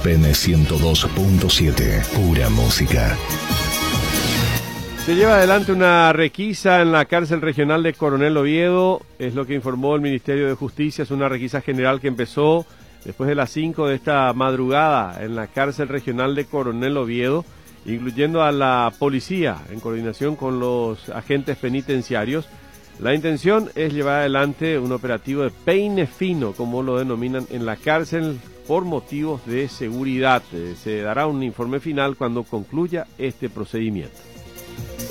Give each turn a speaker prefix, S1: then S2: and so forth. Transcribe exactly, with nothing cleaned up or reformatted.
S1: F M ciento dos punto siete, pura música.
S2: Se lleva adelante una requisa en la cárcel regional de Coronel Oviedo, es lo que informó el Ministerio de Justicia. Es una requisa general que empezó después de las cinco de esta madrugada en la cárcel regional de Coronel Oviedo, incluyendo a la policía en coordinación con los agentes penitenciarios. La intención es llevar adelante un operativo de peine fino, como lo denominan en la cárcel, por motivos de seguridad. Se dará un informe final cuando concluya este procedimiento.